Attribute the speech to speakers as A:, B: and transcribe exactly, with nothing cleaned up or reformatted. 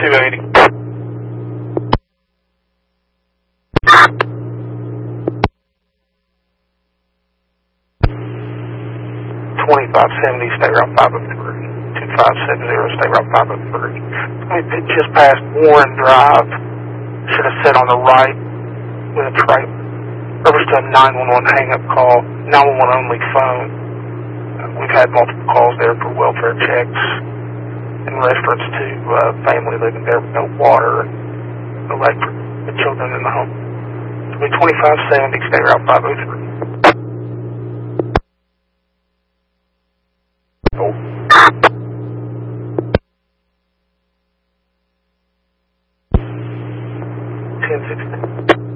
A: two eighty. twenty-five seventy, State Route five oh three. two five seven zero, State Route five oh three. It just passed Warren Drive. Should have set on the right with a trailer. Over to a nine one one hang-up call, nine one one only phone. Uh, we've had multiple calls there for welfare checks in reference to uh, family living there with no water and electric, the children in the home. It'll be twenty-five seventy, State Route five oh three.